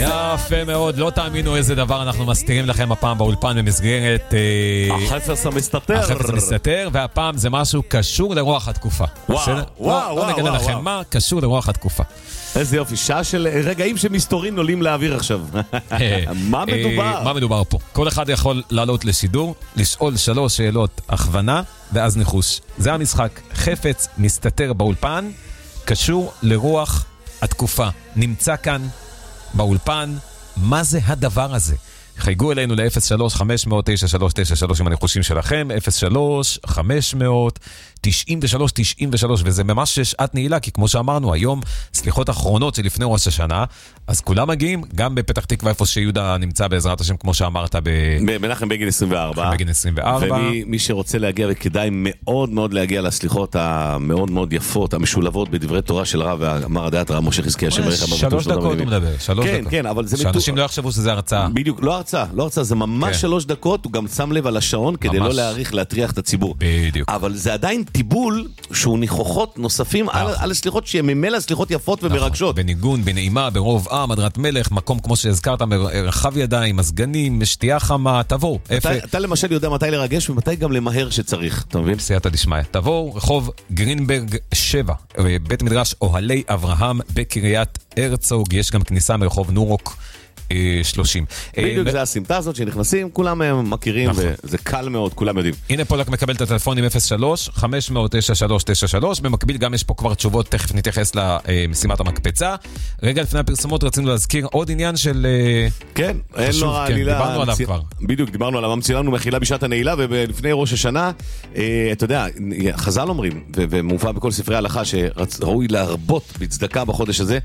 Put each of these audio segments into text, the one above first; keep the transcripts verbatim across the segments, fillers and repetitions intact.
יפה מאוד, לא תאמינו איזה דבר אנחנו מסתירים לכם הפעם באולפן במסגרת החפץ המסתתר. החפץ המסתתר, והפעם זה משהו קשור לרוח התקופה. וואו, וואו, לא נגלה לכם מה קשור לרוח התקופה. איזה יופי, שעה של רגעים שמסתורים עולים לאוויר עכשיו. מה מדובר? מה מדובר פה? כל אחד יכול לעלות לשידור, לשאול שלוש שאלות הכוונה, ואז ניחוש. זה המשחק. חפץ מסתתר באולפן, קשור לרוח התקופה. נמצא כאן באולפן, מה זה הדבר הזה? חייגו אלינו ל-אפס שלוש חמש אפס אפס תשע שלוש תשע שלוש עם הניחושים שלכם, אפס שלוש חמש אפס אפס תשעים ושלוש תשעים ושלוש, וזה ממש שעת נעילה, כי כמו שאמרנו, היום סליחות אחרונות שלפני ראש השנה, אז כולם מגיעים, גם בפתח תקווה, איפה שיהודה נמצא בעזרת השם, כמו שאמרת, במנחם בגין עשרים וארבע. בגין עשרים וארבע. ומי שרוצה להגיע, וכדאי מאוד מאוד להגיע לסליחות המאוד מאוד יפות, המשולבות בדברי תורה של הרב, ואמר הדעת הרב משה חזקיה, שלוש דקות הוא מדבר, שלוש כן, דקות. כן, אבל זה שאנשים לא יחשבו שזה הרצאה. בדיוק, לא הרצאה, לא הרצאה, זה ממש שלוש דקות, הוא גם שם לב על השעון כדי לא להאריך, להטריח את הציבור. בדיוק. אבל זה עדיין טיבול שהוא ניחוחות נוספים על הסליחות שממילא סליחות יפות ומרגשות. בניגון, בנעימה, ברוב עם, הדרת מלך, מקום כמו שהזכרת, רחב ידיים, מזגנים, שתייה חמה, תבואו. אתה למשל יודע מתי לרגש ומתי גם למהר שצריך, אתה מבין? סייעתא דשמיא. תבואו, רחוב גרינברג שבע, בית מדרש אוהלי אברהם בקריית הרצוג, יש גם כניסה מרחוב נורוק שלושים. בדיוק, זה הסמטה הזאת שנכנסים, כולם מכירים, וזה קל מאוד, כולם יודעים. הנה פולק מקבל את הטלפון עם אפס שלוש חמש אפס אפס תשע שלוש תשע שלוש, במקביל גם יש פה כבר תשובות, תכף נתייחס למשימת המקפצה. רגע לפני הפרסומות רצינו להזכיר עוד עניין של... כן, אין לו העלילה. דיברנו עליו כבר. בדיוק, דיברנו עליו, המציא לנו מחילה בשעת הנעילה, ולפני ראש השנה, אתה יודע, חז"ל אומרים, ומובא בכל ספרי ההלכה, שראוי להרבות בצדקה בחודש הזה,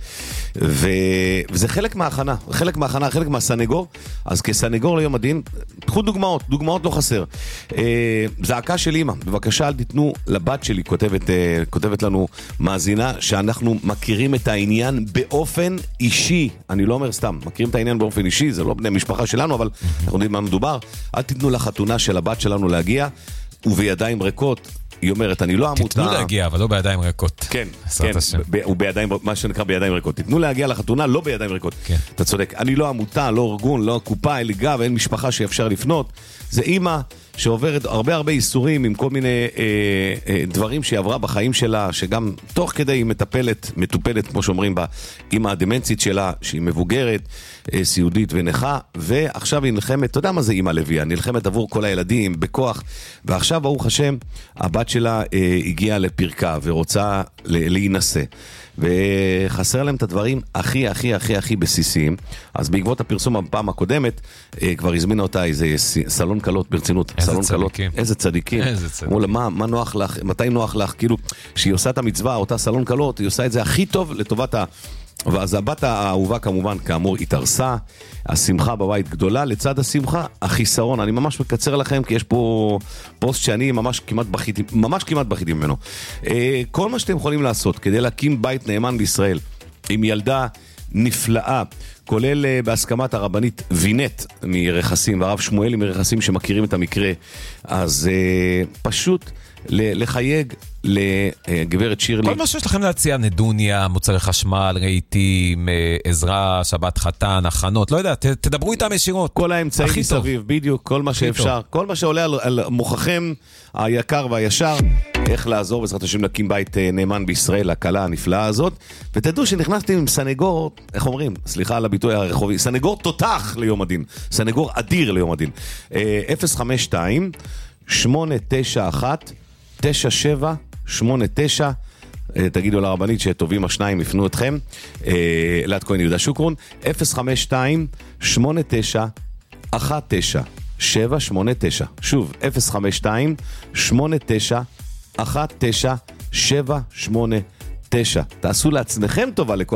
וזה חלק מההכנה, חלק מההכנה, חלק מהסנגור. אז כסנגור ליום הדין, תחו דוגמאות, דוגמאות לא חסר. זעקה של אמא, בבקשה אל תיתנו לבת שלי, כותבת, כותבת לנו מאזינה, שאנחנו מכירים את העניין באופן אישי. אני לא אומר סתם, מכירים את העניין באופן אישי, זה לא בני משפחה שלנו, אבל אנחנו יודעים מה מדובר. אל תיתנו לחתונה של הבת שלנו להגיע, ובידיים ריקות. היא אומרת, אני לא עמותה... תתנו להגיע, אבל לא בידיים ריקות. כן, כן, הוא בידיים, מה שנקרא בידיים ריקות. תתנו להגיע לחתונה, לא בידיים ריקות. אתה צודק, אני לא עמותה, לא ארגון, לא קופה, אין לי גב, אין משפחה שאפשר לפנות. זה אימא שעוברת הרבה הרבה איסורים עם כל מיני אה, אה, דברים שהיא עברה בחיים שלה, שגם תוך כדי היא מטפלת, מטופלת, כמו שאומרים בה, אימא הדמנצית שלה, שהיא מבוגרת, אה, סיעודית ונכה, ועכשיו היא נלחמת, אתה יודע מה זה אימא לביאה, נלחמת עבור כל הילדים, בכוח, ועכשיו ברוך השם, הבת שלה אה, הגיעה לפרקה, ורוצה להינשא. וחסר להם את הדברים הכי הכי הכי הכי בסיסיים. אז בעקבות הפרסום הפעם הקודמת כבר הזמינה אותה איזה סלון קלות ברצינות. איזה צדיקים. איזה צדיקים. אמרו לה, מה, מה נוח לך, מתי נוח לך, כאילו שהיא עושה את המצווה, אותה סלון קלות, היא עושה את זה הכי טוב לטובת ה... ואז הבת האהובה כמובן כאמור התארסה, השמחה בבית גדולה, לצד השמחה החיסרון, אני ממש מקצר לכם כי יש פה פוסט שאני ממש כמעט בכיתי, ממש כמעט בכיתי ממנו. כל מה שאתם יכולים לעשות כדי להקים בית נאמן בישראל עם ילדה נפלאה, כולל בהסכמת הרבנית וינט מרחסים והרב שמואלי מרחסים שמכירים את המקרה, אז פשוט לחייג לגברת שירלי. כל מה שיש לכם להציע, נדוניה, מוצרי חשמל, רהיטים, עזרה, שבת חתן, הכנות, לא יודע, תדברו איתם ישירות. כל האמצעים מסביב, בדיוק, כל מה שאפשר, כל מה שעולה על, על מוכחם היקר והישר, איך לעזור בעזרת השם להקים בית נאמן בישראל, הקלה הנפלאה הזאת, ותדעו שנכנסתם עם סנגור, איך אומרים, סליחה על הביטוי הרחובי, סנגור תותח ליום הדין, סנגור אדיר ליום הדין. אפס חמש שתיים שמונה תשע אחת תשע שבע שמונה תשע, תגידו לרבנית שטובים השניים יפנו אתכם, אלעד כהן יהודה שוקרון, אפס חמש שתיים שמונה תשע אחת תשע שבע שמונה תשע, שוב אפס חמש שתיים שמונה תשע אחת תשע שבע שמונה תשע. תעשו לעצמכם טובה לכל